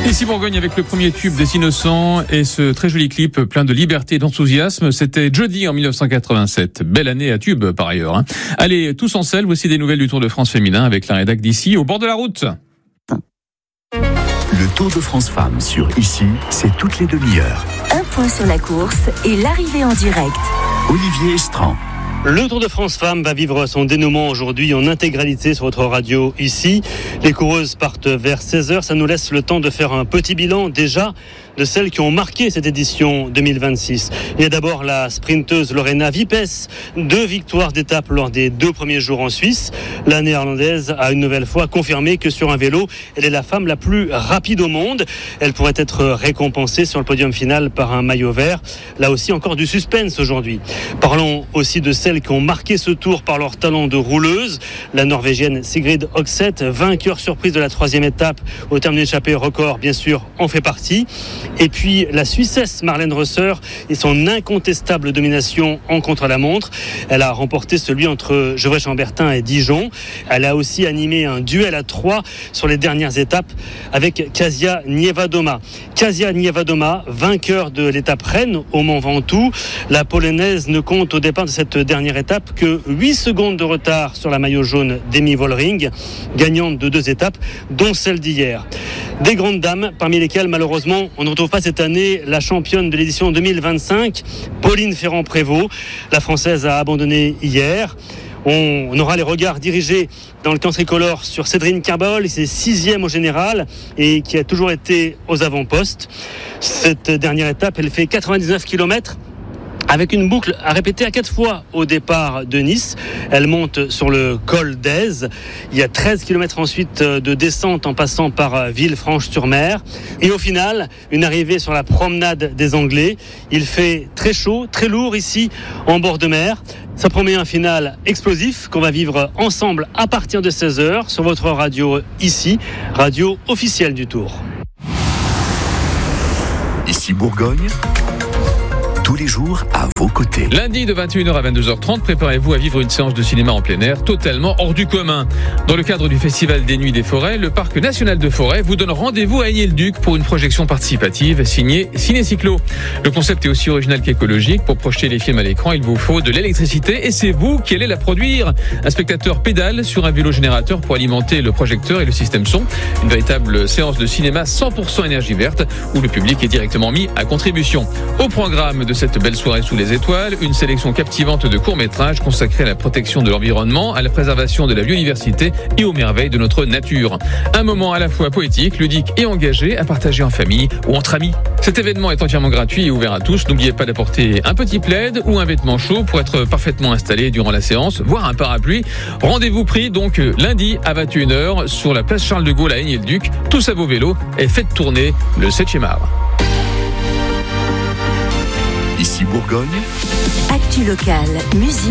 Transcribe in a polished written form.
Ici Bourgogne avec le premier tube des Innocents et ce très joli clip plein de liberté et d'enthousiasme. C'était Jody en 1987. Belle année à tube par ailleurs. Allez, tous en selle, voici des nouvelles du Tour de France féminin avec la rédac d'ici au bord de la route. Le Tour de France Femmes sur Ici, c'est toutes les demi-heures. Un point sur la course et l'arrivée en direct. Olivier Estran. Le Tour de France Femmes va vivre son dénouement aujourd'hui en intégralité sur votre radio ici. Les coureuses partent vers 16h. Ça nous laisse le temps de faire un petit bilan déjà de celles qui ont marqué cette édition 2026. Il y a d'abord la sprinteuse Lorena Wiepes, 2 victoires d'étape lors des 2 premiers jours en Suisse. La néerlandaise a une nouvelle fois confirmé que sur un vélo, elle est la femme la plus rapide au monde. Elle pourrait être récompensée sur le podium final par un maillot vert. Là aussi, encore du suspense aujourd'hui. Parlons aussi de celles qui ont marqué ce tour par leur talent de rouleuse. La Norvégienne Sigrid Høgseth, vainqueur surprise de la 3e étape au terme d'une échappée record, bien sûr, en fait partie. Et puis la Suissesse Marlène Rösser et son incontestable domination en contre-la-montre. Elle a remporté celui entre Gevrey-Chambertin et Dijon. Elle a aussi animé un duel à 3 sur les dernières étapes avec Kasia Niewedoma. Kasia Niewedoma, vainqueur de l'étape Rennes au Mont Ventoux. La Polonaise ne compte au départ de cette dernière étape que 8 secondes de retard sur la maillot jaune d'Emi Vollering, gagnante de 2 étapes, dont celle d'hier. Des grandes dames, parmi lesquelles malheureusement on ne retrouve pas cette année la championne de l'édition 2025, Pauline Ferrand-Prévot. La Française a abandonné hier. On aura les regards dirigés dans le camp tricolore sur Cédrine Carbol, c'est 6e au général et qui a toujours été aux avant-postes. Cette dernière étape, elle fait 99 km. Avec une boucle à répéter à 4 fois au départ de Nice. Elle monte sur le col d'Aise. Il y a 13 km ensuite de descente en passant par Villefranche-sur-Mer. Et au final, une arrivée sur la promenade des Anglais. Il fait très chaud, très lourd ici en bord de mer. Ça promet un final explosif qu'on va vivre ensemble à partir de 16h sur votre radio ici, radio officielle du Tour. Ici Bourgogne. Tous les jours à vos côtés. Lundi de 21h à 22h30, préparez-vous à vivre une séance de cinéma en plein air totalement hors du commun. Dans le cadre du Festival des Nuits des Forêts, le Parc National de Forêt vous donne rendez-vous à Aigné-le-Duc pour une projection participative signée Ciné-Cyclo. Le concept est aussi original qu'écologique. Pour projeter les films à l'écran, il vous faut de l'électricité et c'est vous qui allez la produire. Un spectateur pédale sur un vélo générateur pour alimenter le projecteur et le système son. Une véritable séance de cinéma 100% énergie verte où le public est directement mis à contribution. Au programme de cette belle soirée sous les étoiles, une sélection captivante de courts-métrages consacrés à la protection de l'environnement, à la préservation de la biodiversité et aux merveilles de notre nature. Un moment à la fois poétique, ludique et engagé à partager en famille ou entre amis. Cet événement est entièrement gratuit et ouvert à tous. N'oubliez pas d'apporter un petit plaid ou un vêtement chaud pour être parfaitement installé durant la séance, voire un parapluie. Rendez-vous pris donc lundi à 21h sur la place Charles de Gaulle à Aigné-le-Duc. Tous à vos vélos et faites tourner le 7e art. Ici Bourgogne. Actu locale, musique.